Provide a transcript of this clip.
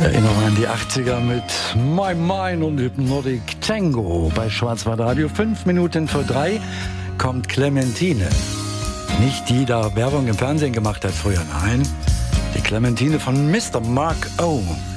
Erinnerung an die 80er mit My Mind und Hypnotic Tango. Bei Schwarzwaldradio 5 Minuten vor 3 kommt Clementine. Nicht die, da Werbung im Fernsehen gemacht hat früher, nein. Die Clementine von Mr. Mark O.